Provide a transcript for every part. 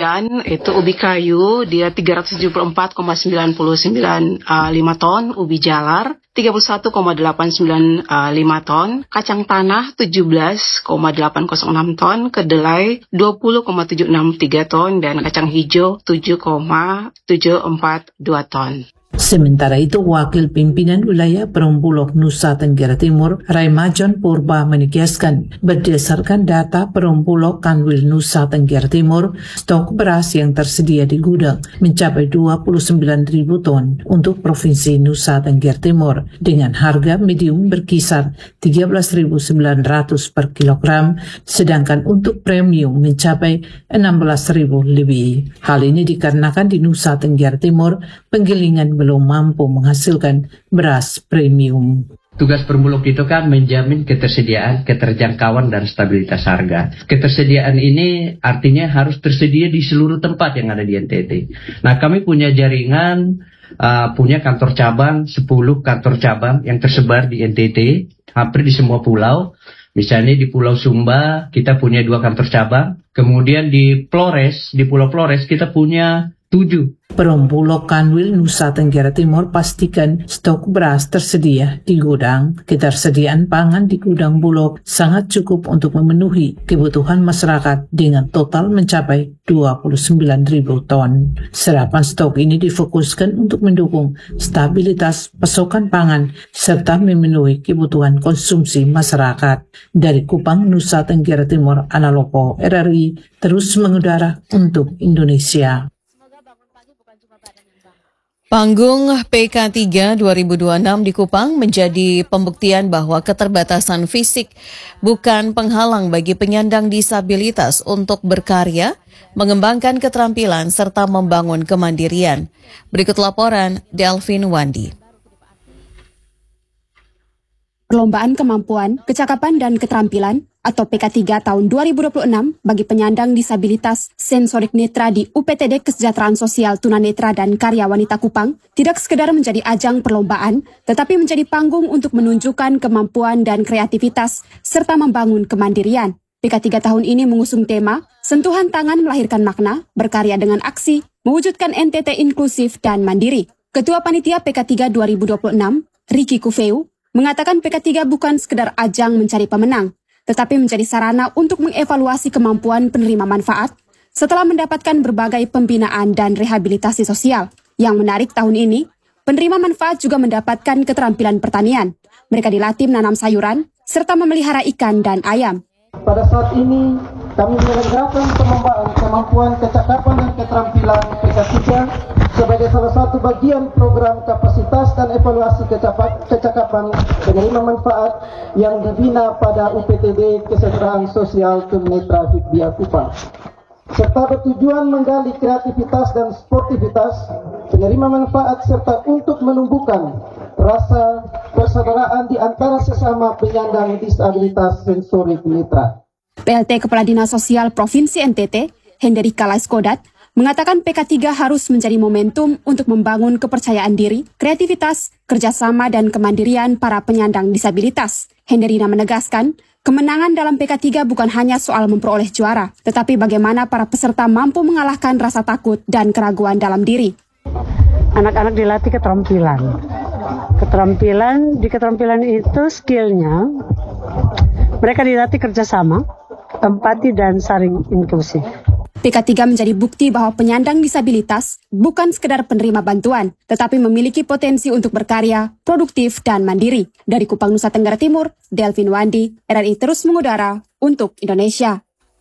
Medan itu ubi kayu dia 374,995 ton, ubi jalar 31,895 ton, kacang tanah 17,806 ton, kedelai 20,763 ton, dan kacang hijau 7,742 ton. Sementara itu, Wakil Pimpinan Wilayah Perum Bulog Nusa Tenggara Timur, Raimajon Purba menegaskan, berdasarkan data Perum Bulog Kanwil Nusa Tenggara Timur, stok beras yang tersedia di gudang mencapai 29.000 ton untuk Provinsi Nusa Tenggara Timur dengan harga medium berkisar 13.900 per kilogram, sedangkan untuk premium mencapai 16.000 lebih. Hal ini dikarenakan di Nusa Tenggara Timur, penggilingan belum mampu menghasilkan beras premium. Tugas Perumbulok itu kan menjamin ketersediaan, keterjangkauan, dan stabilitas harga. Ketersediaan ini artinya harus tersedia di seluruh tempat yang ada di NTT. Nah, kami punya jaringan, punya kantor cabang, 10 kantor cabang yang tersebar di NTT, hampir di semua pulau. Misalnya di Pulau Sumba, kita punya 2 kantor cabang. Kemudian di Pulau Flores, kita punya 7. Perum Bulog Kanwil Nusa Tenggara Timur pastikan stok beras tersedia di gudang. Ketersediaan pangan di gudang Bulog sangat cukup untuk memenuhi kebutuhan masyarakat dengan total mencapai 29.000 ton. Serapan stok ini difokuskan untuk mendukung stabilitas pasokan pangan serta memenuhi kebutuhan konsumsi masyarakat. Dari Kupang, Nusa Tenggara Timur, Analoko, RRI terus mengudara untuk Indonesia. Panggung PK3 2026 di Kupang menjadi pembuktian bahwa keterbatasan fisik bukan penghalang bagi penyandang disabilitas untuk berkarya, mengembangkan keterampilan, serta membangun kemandirian. Berikut laporan Delvin Wandi. Perlombaan Kemampuan, Kecakapan, dan Keterampilan atau PK3 tahun 2026 bagi penyandang disabilitas sensorik netra di UPTD Kesejahteraan Sosial Tunanetra dan Karya Wanita Kupang tidak sekedar menjadi ajang perlombaan, tetapi menjadi panggung untuk menunjukkan kemampuan dan kreativitas serta membangun kemandirian. PK3 tahun ini mengusung tema Sentuhan Tangan Melahirkan Makna, berkarya dengan aksi, mewujudkan NTT inklusif dan mandiri. Ketua Panitia PK3 2026, Ricky Kufeu, mengatakan PK3 bukan sekedar ajang mencari pemenang, tetapi menjadi sarana untuk mengevaluasi kemampuan penerima manfaat setelah mendapatkan berbagai pembinaan dan rehabilitasi sosial. Yang menarik tahun ini, penerima manfaat juga mendapatkan keterampilan pertanian. Mereka dilatih menanam sayuran, serta memelihara ikan dan ayam. Pada saat ini, kami menyelenggarakan pengembangan kemampuan, kecakapan, dan keterampilan PK3 sebagai salah satu bagian program kapasitas dan evaluasi kecakapan penerima manfaat yang dibina pada UPTD Kesejahteraan Sosial Tunanetra Hidbia Kupang, serta bertujuan menggali kreativitas dan sportivitas penerima manfaat serta untuk menumbuhkan rasa persaudaraan di antara sesama penyandang disabilitas sensorik netra. PLT Kepala Dinas Sosial Provinsi NTT, Hendrika Laiskodat, mengatakan PK3 harus menjadi momentum untuk membangun kepercayaan diri, kreativitas, kerjasama, dan kemandirian para penyandang disabilitas. Hendrina menegaskan, kemenangan dalam PK3 bukan hanya soal memperoleh juara, tetapi bagaimana para peserta mampu mengalahkan rasa takut dan keraguan dalam diri. Anak-anak dilatih keterampilan. Di keterampilan itu skillnya, mereka dilatih kerjasama, empati, dan saling inklusif. PK3 menjadi bukti bahwa penyandang disabilitas bukan sekedar penerima bantuan, tetapi memiliki potensi untuk berkarya, produktif, dan mandiri. Dari Kupang, Nusa Tenggara Timur, Delvin Wandi, RRI terus mengudara untuk Indonesia.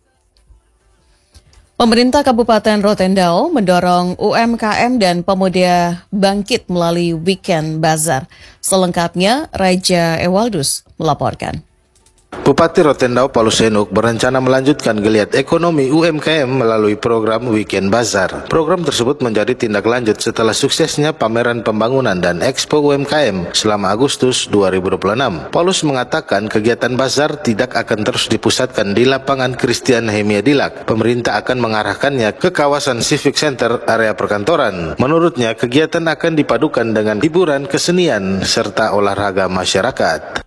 Pemerintah Kabupaten Rotendao mendorong UMKM dan pemuda bangkit melalui Weekend Bazaar. Selengkapnya, Raja Ewaldus melaporkan. Bupati Rotendao Palusenuk berencana melanjutkan geliat ekonomi UMKM melalui program Weekend Bazaar. Program tersebut menjadi tindak lanjut setelah suksesnya pameran pembangunan dan Expo UMKM selama Agustus 2026. Paulus mengatakan kegiatan bazar tidak akan terus dipusatkan di lapangan Christian Hemia Dilak. Pemerintah akan mengarahkannya ke kawasan Civic Center area perkantoran. Menurutnya, kegiatan akan dipadukan dengan hiburan, kesenian, serta olahraga masyarakat.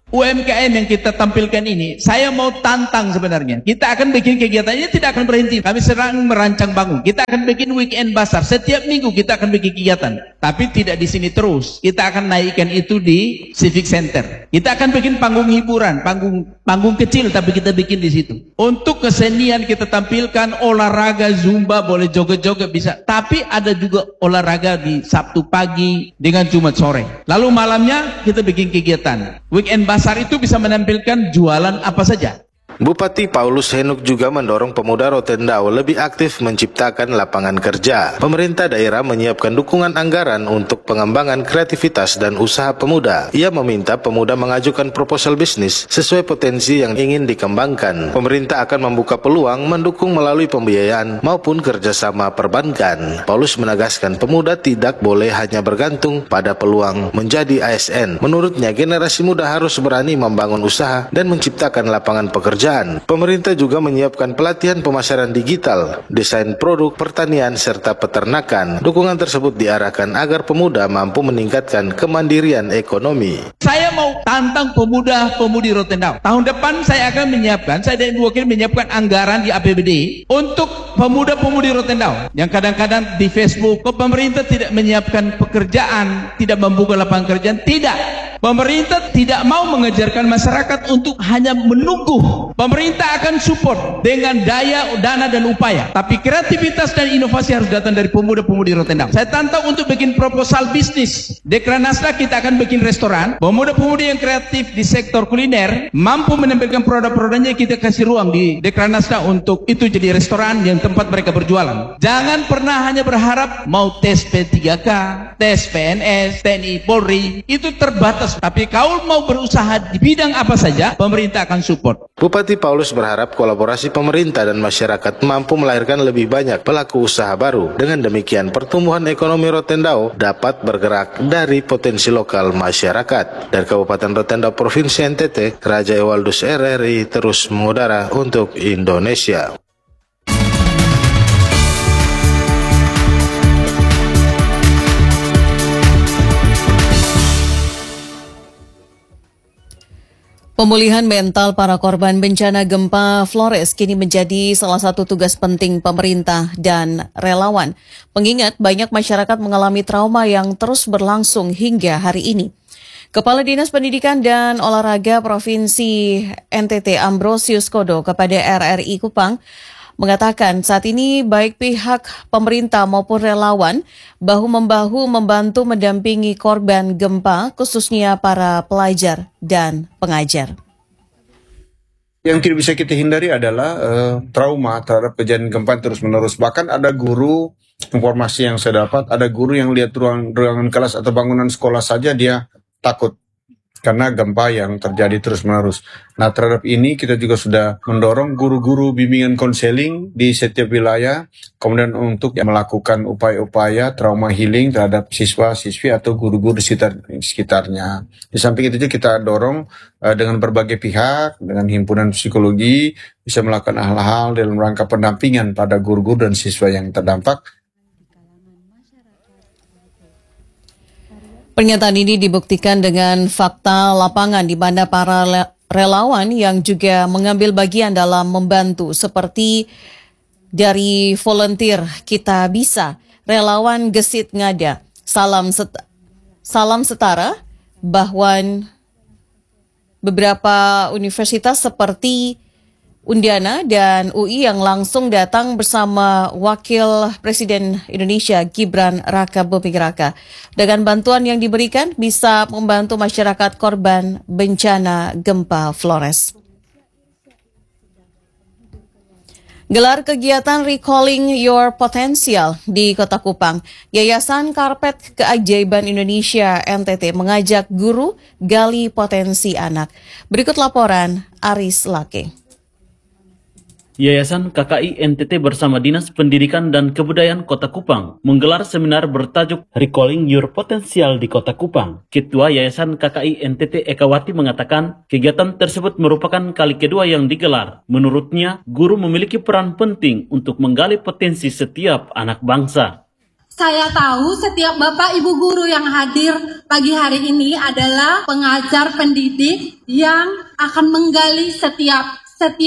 UMKM yang kita tampilkan ini, saya mau tantang sebenarnya. Kita akan bikin kegiatan ini tidak akan berhenti. Kami sedang merancang bangun. Kita akan bikin weekend bazar. Setiap minggu kita akan bikin kegiatan. Tapi tidak di sini terus. Kita akan naikkan itu di Civic Center. Kita akan bikin panggung hiburan, panggung kecil tapi kita bikin di situ. Untuk kesenian kita tampilkan olahraga zumba, boleh joget-joget bisa. Tapi ada juga olahraga di Sabtu pagi dengan Jumat sore. Lalu malamnya kita bikin kegiatan. Weekend bazar itu bisa menampilkan jualan apa saja. Bupati Paulus Henuk juga mendorong pemuda Rotendao lebih aktif menciptakan lapangan kerja. Pemerintah daerah menyiapkan dukungan anggaran untuk pengembangan kreativitas dan usaha pemuda. Ia meminta pemuda mengajukan proposal bisnis sesuai potensi yang ingin dikembangkan. Pemerintah akan membuka peluang mendukung melalui pembiayaan maupun kerjasama perbankan. Paulus menegaskan pemuda tidak boleh hanya bergantung pada peluang menjadi ASN. Menurutnya generasi muda harus berani membangun usaha dan menciptakan lapangan pekerjaan. Pemerintah juga menyiapkan pelatihan pemasaran digital, desain produk pertanian, serta peternakan. Dukungan tersebut diarahkan agar pemuda mampu meningkatkan kemandirian ekonomi. Saya mau tantang pemuda-pemudi Rotendao. Tahun depan saya akan menyiapkan, saya dan wakil menyiapkan anggaran di APBD untuk pemuda-pemudi Rotendao. Yang kadang-kadang di Facebook, kok pemerintah tidak menyiapkan pekerjaan, tidak membuka lapangan kerjaan? Tidak. Pemerintah tidak mau mengejarkan masyarakat untuk hanya menunggu. Pemerintah akan support dengan daya, dana dan upaya. Tapi kreativitas dan inovasi harus datang dari pemuda-pemudi Rotendao. Saya tantang untuk bikin proposal bisnis. Dekranasda kita akan bikin restoran. Pemuda-pemudi yang kreatif di sektor kuliner mampu menampilkan produk-produknya, kita kasih ruang di Dekranasda untuk itu jadi restoran yang tempat mereka berjualan. Jangan pernah hanya berharap mau tes P3K, tes PNS, TNI, Polri. Itu terbatas. Tapi kalau mau berusaha di bidang apa saja, pemerintah akan support. Bupati Paulus berharap kolaborasi pemerintah dan masyarakat mampu melahirkan lebih banyak pelaku usaha baru. Dengan demikian, pertumbuhan ekonomi Rotendao dapat bergerak dari potensi lokal masyarakat. Dari Kabupaten Rotendao, Provinsi NTT, Raja Ewaldus RRI terus mengudara untuk Indonesia. Pemulihan mental para korban bencana gempa Flores kini menjadi salah satu tugas penting pemerintah dan relawan. Mengingat banyak masyarakat mengalami trauma yang terus berlangsung hingga hari ini. Kepala Dinas Pendidikan dan Olahraga Provinsi NTT Ambrosius Kodo kepada RRI Kupang mengatakan saat ini baik pihak pemerintah maupun relawan bahu-membahu membantu mendampingi korban gempa, khususnya para pelajar dan pengajar. Yang tidak bisa kita hindari adalah trauma terhadap kejadian gempa terus-menerus. Bahkan ada guru, informasi yang saya dapat, ada guru yang lihat ruangan kelas atau bangunan sekolah saja dia takut karena gempa yang terjadi terus-menerus. Nah, terhadap ini kita juga sudah mendorong guru-guru bimbingan konseling di setiap wilayah, kemudian untuk melakukan upaya-upaya trauma healing terhadap siswa-siswi atau guru-guru di sekitarnya. Di samping itu juga kita dorong dengan berbagai pihak, dengan himpunan psikologi, bisa melakukan hal-hal dalam rangka pendampingan pada guru-guru dan siswa yang terdampak. Pernyataan ini dibuktikan dengan fakta lapangan di mana para relawan yang juga mengambil bagian dalam membantu seperti dari volunteer Kita Bisa, relawan Gesit Ngada, Salam Setara, bahwa beberapa universitas seperti Undiana dan UI yang langsung datang bersama Wakil Presiden Indonesia Gibran Raka Buming Raka. Dengan bantuan yang diberikan bisa membantu masyarakat korban bencana gempa Flores. Gelar kegiatan Recalling Your Potential di Kota Kupang, Yayasan Karpet Keajaiban Indonesia NTT mengajak guru gali potensi anak. Berikut laporan Aris Lake. Yayasan KKI NTT bersama Dinas Pendidikan dan Kebudayaan Kota Kupang menggelar seminar bertajuk Recalling Your Potential di Kota Kupang. Ketua Yayasan KKI NTT Ekawati mengatakan kegiatan tersebut merupakan kali kedua yang digelar. Menurutnya, guru memiliki peran penting untuk menggali potensi setiap anak bangsa. Saya tahu setiap Bapak Ibu guru yang hadir pagi hari ini adalah pengajar pendidik yang akan menggali setiap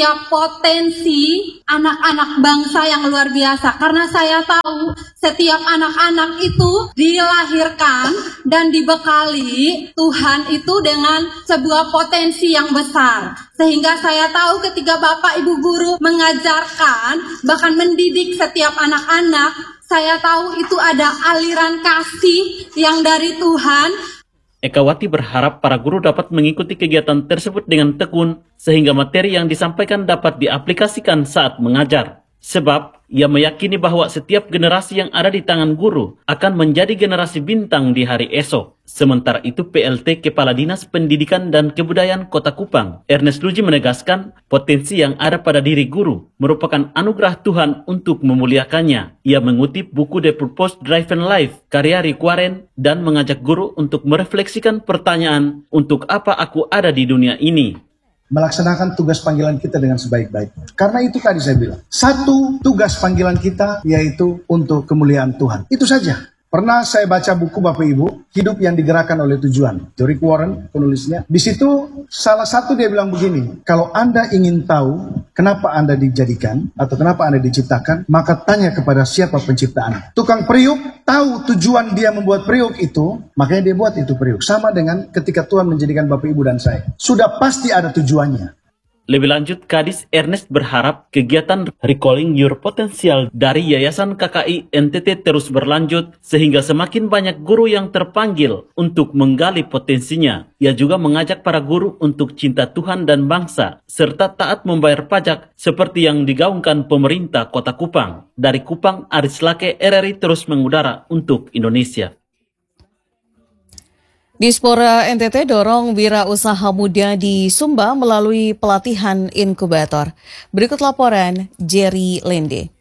potensi anak-anak bangsa yang luar biasa. Karena saya tahu setiap anak-anak itu dilahirkan dan dibekali Tuhan itu dengan sebuah potensi yang besar. Sehingga saya tahu ketika Bapak Ibu guru mengajarkan, bahkan mendidik setiap anak-anak, saya tahu itu ada aliran kasih yang dari Tuhan. Ekawati berharap para guru dapat mengikuti kegiatan tersebut dengan tekun sehingga materi yang disampaikan dapat diaplikasikan saat mengajar. Sebab ia meyakini bahwa setiap generasi yang ada di tangan guru akan menjadi generasi bintang di hari esok. Sementara itu PLT Kepala Dinas Pendidikan dan Kebudayaan Kota Kupang, Ernest Luji menegaskan potensi yang ada pada diri guru merupakan anugerah Tuhan untuk memuliakannya. Ia mengutip buku The Purpose Driven Life karya Rick Warren dan mengajak guru untuk merefleksikan pertanyaan, untuk apa aku ada di dunia ini? Melaksanakan tugas panggilan kita dengan sebaik-baiknya. Karena itu tadi saya bilang, satu tugas panggilan kita yaitu untuk kemuliaan Tuhan. Itu saja. Pernah saya baca buku Bapak Ibu, Hidup yang Digerakkan oleh Tujuan. Rick Warren penulisnya. Di situ salah satu dia bilang begini, kalau Anda ingin tahu kenapa Anda dijadikan atau kenapa Anda diciptakan, maka tanya kepada siapa pencipta Anda. Tukang periuk tahu tujuan dia membuat periuk itu, makanya dia buat itu periuk. Sama dengan ketika Tuhan menjadikan Bapak Ibu dan saya. Sudah pasti ada tujuannya. Lebih lanjut, Kadis Ernest berharap kegiatan Recalling Your Potential dari Yayasan KKI NTT terus berlanjut sehingga semakin banyak guru yang terpanggil untuk menggali potensinya. Ia juga mengajak para guru untuk cinta Tuhan dan bangsa serta taat membayar pajak seperti yang digaungkan pemerintah Kota Kupang. Dari Kupang, Aris Lake, RRI terus mengudara untuk Indonesia. Dispora NTT dorong wirausaha muda di Sumba melalui pelatihan inkubator. Berikut laporan Jerry Lende.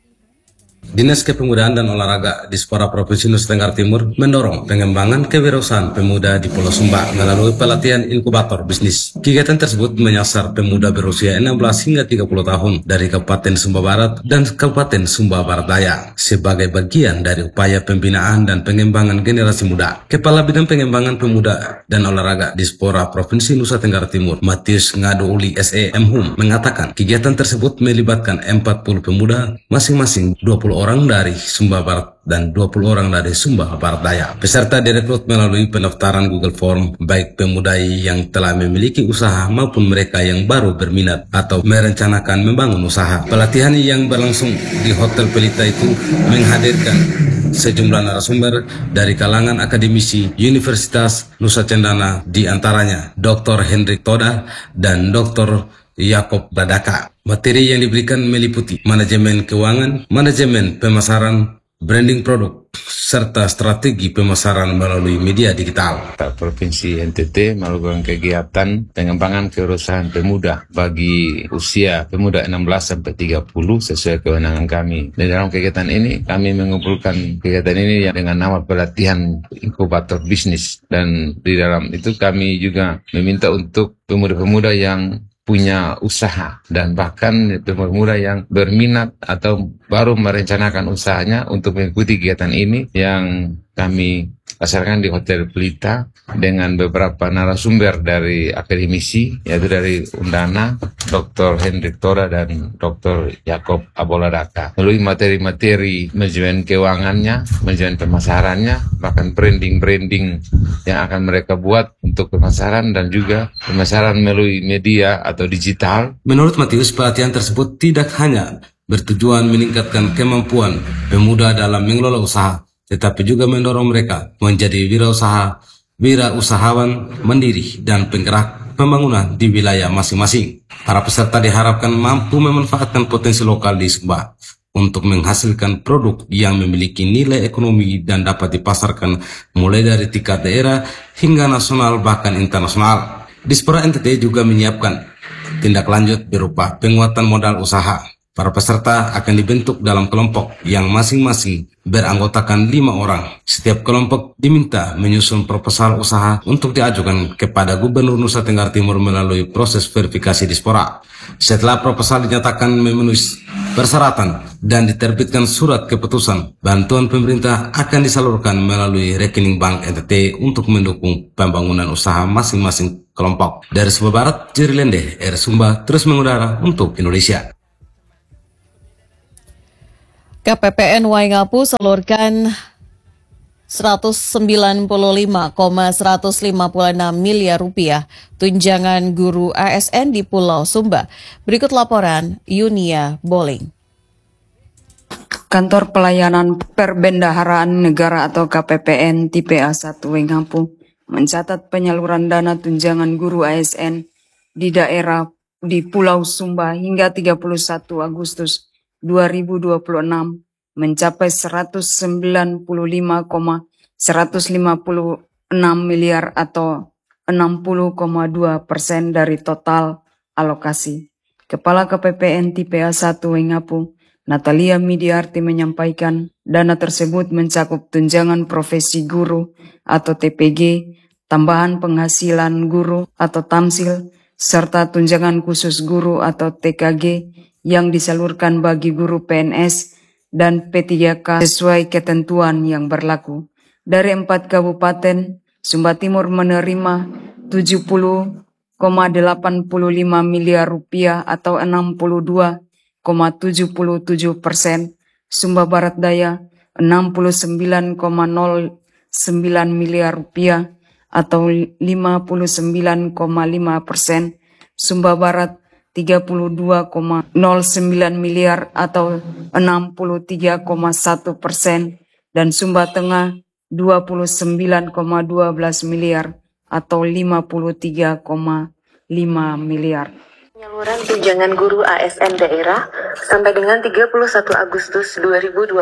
Dinas Kepemudaan dan Olahraga Dispora Provinsi Nusa Tenggara Timur mendorong pengembangan kewirausahaan pemuda di Pulau Sumba melalui pelatihan inkubator bisnis. Kegiatan tersebut menyasar pemuda berusia 16 hingga 30 tahun dari Kabupaten Sumba Barat dan Kabupaten Sumba Barat Daya sebagai bagian dari upaya pembinaan dan pengembangan generasi muda. Kepala Bidang Pengembangan Pemuda dan Olahraga Dispora Provinsi Nusa Tenggara Timur, Matius Ngado Uli SEM Hum, mengatakan kegiatan tersebut melibatkan 40 pemuda, masing-masing 20 orang dari Sumba Barat dan 20 orang dari Sumba Barat Daya. Peserta direkrut melalui pendaftaran Google Form, baik pemuda yang telah memiliki usaha maupun mereka yang baru berminat atau merencanakan membangun usaha. Pelatihan yang berlangsung di Hotel Pelita itu menghadirkan sejumlah narasumber dari kalangan akademisi Universitas Nusa Cendana, di antaranya Dr. Hendrik Toda dan Dr. Yakob Badaka. Materi yang diberikan meliputi manajemen keuangan, manajemen pemasaran, branding produk, serta strategi pemasaran melalui media digital. Provinsi NTT melakukan kegiatan pengembangan kewirausahaan pemuda bagi usia pemuda 16 sampai 30 sesuai kewenangan kami. Dan dalam kegiatan ini kami mengumpulkan kegiatan ini dengan nama pelatihan inkubator bisnis, dan di dalam itu kami juga meminta untuk pemuda-pemuda yang punya usaha dan bahkan pemuda yang berminat atau baru merencanakan usahanya untuk mengikuti kegiatan ini yang kami laksanakan di Hotel Pelita dengan beberapa narasumber dari akademisi, yaitu dari Undana, Dr. Hendrik Toda dan Dr. Yakob Aboladaka. Melalui materi-materi manajemen keuangannya, manajemen pemasarannya, bahkan branding yang akan mereka buat untuk pemasaran dan juga pemasaran melalui media atau digital. Menurut Matius, pelatihan tersebut tidak hanya bertujuan meningkatkan kemampuan pemuda dalam mengelola usaha, tetapi juga mendorong mereka menjadi wirausahawan mandiri dan penggerak pembangunan di wilayah masing-masing. Para peserta diharapkan mampu memanfaatkan potensi lokal di Sumba untuk menghasilkan produk yang memiliki nilai ekonomi dan dapat dipasarkan mulai dari tingkat daerah hingga nasional bahkan internasional. Dispora NTT juga menyiapkan tindak lanjut berupa penguatan modal usaha, Para peserta akan dibentuk dalam kelompok yang masing-masing beranggotakan 5 orang. Setiap kelompok diminta menyusun proposal usaha untuk diajukan kepada Gubernur Nusa Tenggara Timur melalui proses verifikasi dispora. Setelah proposal dinyatakan memenuhi persyaratan dan diterbitkan surat keputusan, bantuan pemerintah akan disalurkan melalui rekening bank NTT untuk mendukung pembangunan usaha masing-masing kelompok. Dari Sumba Barat, Jerry Lende, R. Sumba, terus mengudara untuk Indonesia. KPPN Waingapu salurkan 195,156 miliar rupiah tunjangan guru ASN di Pulau Sumba. Berikut laporan Yunia Boling. Kantor Pelayanan Perbendaharaan Negara atau KPPN Tipe A1 Waingapu mencatat penyaluran dana tunjangan guru ASN di daerah di Pulau Sumba hingga 31 Agustus 2026 mencapai 195,156 miliar atau 60,2% dari total alokasi. Kepala KPPN Tipe A1 Waingapu, Natalia Midiarti menyampaikan dana tersebut mencakup tunjangan profesi guru atau TPG, tambahan penghasilan guru atau tamsil, serta tunjangan khusus guru atau TKG yang disalurkan bagi guru PNS dan P3K sesuai ketentuan yang berlaku. Dari 4 kabupaten, Sumba Timur menerima 70,85 miliar rupiah atau 62,77%, Sumba Barat Daya 69,09 miliar rupiah atau 59,5%, Sumba Barat 32,09 miliar atau 63,1%, dan Sumba Tengah 29,12 miliar atau 53,5 miliar. Penyaluran tunjangan guru ASN daerah sampai dengan 31 Agustus 2026,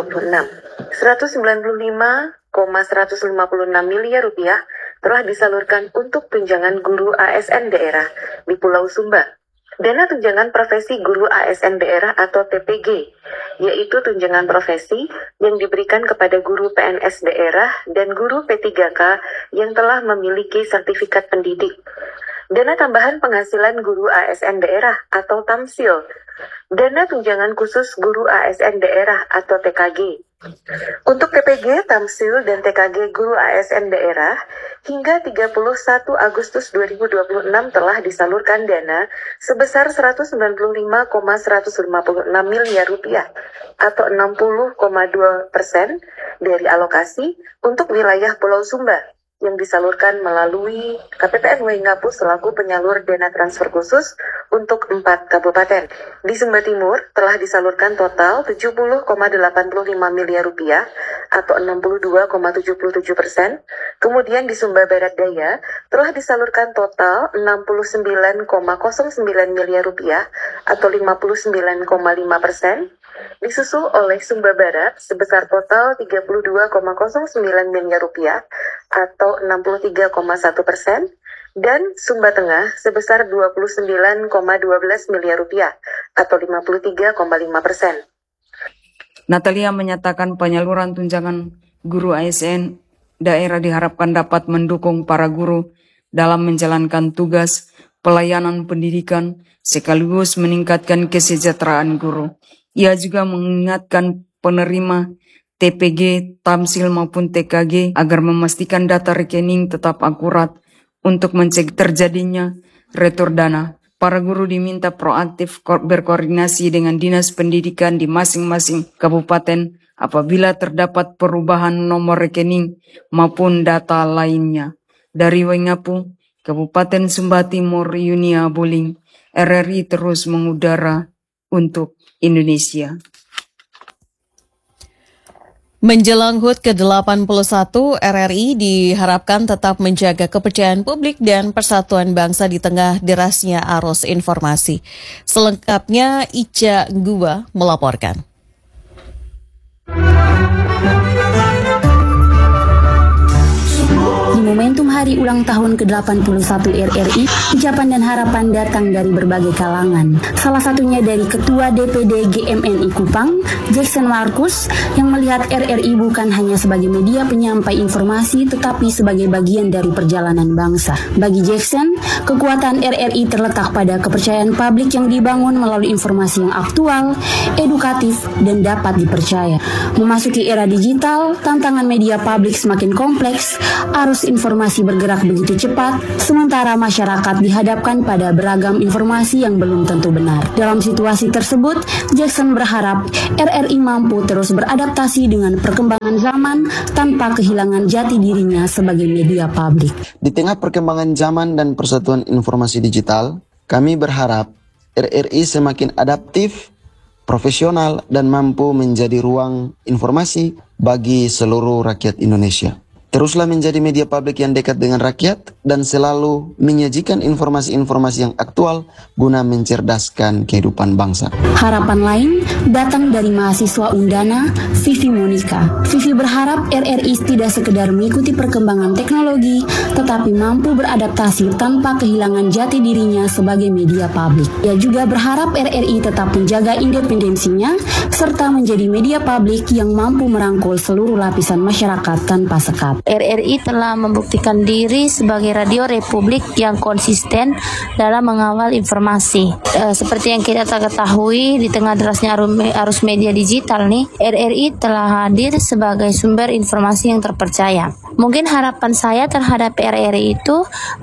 195,156 miliar rupiah telah disalurkan untuk tunjangan guru ASN daerah di Pulau Sumba. Dana tunjangan profesi guru ASN daerah atau TPG, yaitu tunjangan profesi yang diberikan kepada guru PNS daerah dan guru P3K yang telah memiliki sertifikat pendidik. Dana tambahan penghasilan guru ASN daerah atau tamsil. Dana tunjangan khusus guru ASN daerah atau TKG. Untuk TPG, tamsil, dan TKG guru ASN daerah, hingga 31 Agustus 2026 telah disalurkan dana sebesar 195,156 miliar rupiah atau 60,2% dari alokasi untuk wilayah Pulau Sumba yang disalurkan melalui KPPN Waingapu selaku penyalur dana transfer khusus untuk 4 kabupaten. Di Sumba Timur telah disalurkan total 70,85 miliar rupiah atau 62,77%. Kemudian di Sumba Barat Daya telah disalurkan total 69,09 miliar rupiah atau 59,5%. Disusul oleh Sumba Barat sebesar total 32,09 miliar rupiah atau 63,1%, dan Sumba Tengah sebesar 29,12 miliar rupiah atau 53,5%. Natalia menyatakan penyaluran tunjangan guru ASN daerah diharapkan dapat mendukung para guru dalam menjalankan tugas pelayanan pendidikan sekaligus meningkatkan kesejahteraan guru. Ia juga mengingatkan penerima TPG, tamsil maupun TKG agar memastikan data rekening tetap akurat untuk mencegah terjadinya retur dana. Para guru diminta proaktif berkoordinasi dengan Dinas Pendidikan di masing-masing kabupaten apabila terdapat perubahan nomor rekening maupun data lainnya. Dari Waingapu, Kabupaten Sumba Timur, Yunia Boling, RRI terus mengudara untuk Indonesia. Menjelang HUT ke-81, RRI diharapkan tetap menjaga kepercayaan publik dan persatuan bangsa di tengah derasnya arus informasi. Selengkapnya, Ica Gua melaporkan. Di momentum hari ulang tahun ke-81 RRI, ucapan dan harapan datang dari berbagai kalangan. Salah satunya dari Ketua DPD GMNI Kupang, Jackson Markus, yang melihat RRI bukan hanya sebagai media penyampai informasi, tetapi sebagai bagian dari perjalanan bangsa. Bagi Jackson, kekuatan RRI terletak pada kepercayaan publik yang dibangun melalui informasi yang aktual, edukatif, dan dapat dipercaya. Memasuki era digital, tantangan media publik semakin kompleks, arus informasi bergerak begitu cepat, sementara masyarakat dihadapkan pada beragam informasi yang belum tentu benar. Dalam situasi tersebut, Jackson berharap RRI mampu terus beradaptasi dengan perkembangan zaman tanpa kehilangan jati dirinya sebagai media publik. Di tengah perkembangan zaman dan persatuan informasi digital, kami berharap RRI semakin adaptif, profesional, dan mampu menjadi ruang informasi bagi seluruh rakyat Indonesia. Teruslah menjadi media publik yang dekat dengan rakyat dan selalu menyajikan informasi-informasi yang aktual guna mencerdaskan kehidupan bangsa. Harapan lain datang dari mahasiswa Undana, Vivi Monica. Vivi berharap RRI tidak sekedar mengikuti perkembangan teknologi, tetapi mampu beradaptasi tanpa kehilangan jati dirinya sebagai media publik. Ia juga berharap RRI tetap menjaga independensinya, serta menjadi media publik yang mampu merangkul seluruh lapisan masyarakat tanpa sekat. RRI telah membuktikan diri sebagai radio republik yang konsisten dalam mengawal informasi. Seperti yang kita ketahui, di tengah derasnya arus media digital nih, RRI telah hadir sebagai sumber informasi yang terpercaya. Mungkin harapan saya terhadap RRI itu,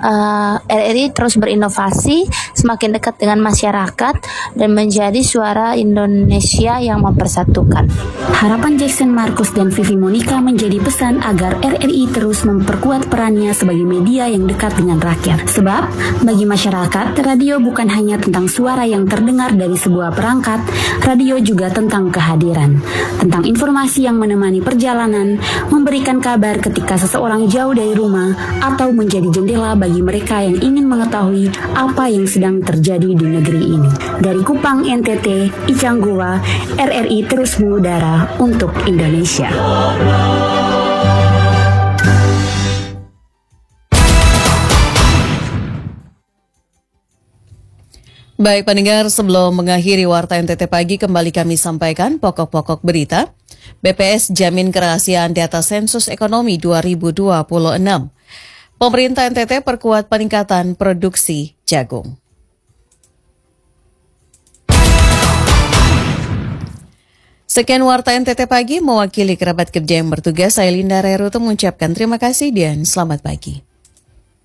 RRI terus berinovasi, semakin dekat dengan masyarakat, dan menjadi suara Indonesia yang mempersatukan. Harapan Jackson Markus dan Vivi Monica menjadi pesan agar RRI terus memperkuat perannya sebagai media yang dekat dengan rakyat. Sebab, bagi masyarakat, radio bukan hanya tentang suara yang terdengar dari sebuah perangkat, radio juga tentang kehadiran, tentang informasi yang menemani perjalanan, memberikan kabar ketika seseorang jauh dari rumah, atau menjadi jendela bagi mereka yang ingin mengetahui apa yang sedang terjadi di negeri ini. Dari Kupang, NTT, Icang Goa, RRI terus mengudara untuk Indonesia. Baik pendengar, sebelum mengakhiri Warta NTT Pagi, kembali kami sampaikan pokok-pokok berita. BPS jamin kerahasiaan data sensus ekonomi 2026. Pemerintah NTT perkuat peningkatan produksi jagung. Sekian Warta NTT Pagi, mewakili kerabat kerja yang bertugas, saya Linda Reruto mengucapkan terima kasih dan selamat pagi.